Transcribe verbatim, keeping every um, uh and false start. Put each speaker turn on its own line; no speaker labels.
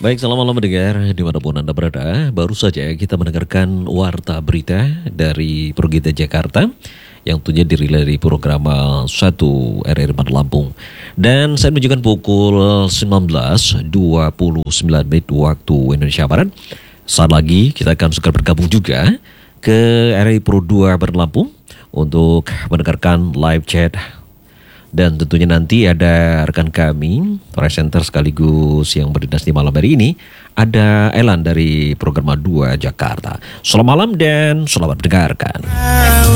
Baik, selamat malam mendengar dimanapun Anda berada. Baru saja kita mendengarkan warta berita dari Progita Jakarta yang tentunya dirilis dari program satu R R I Lampung. Dan saya menunjukkan pukul sembilan belas dua puluh sembilan menit waktu Indonesia Barat. Saat lagi kita akan segera bergabung juga ke R R I Pro dua Lampung untuk mendengarkan live chat. Dan tentunya nanti ada rekan kami, presenter sekaligus yang berdinas di malam hari ini, ada Elan dari program dua Jakarta. Selamat malam dan selamat mendengarkan.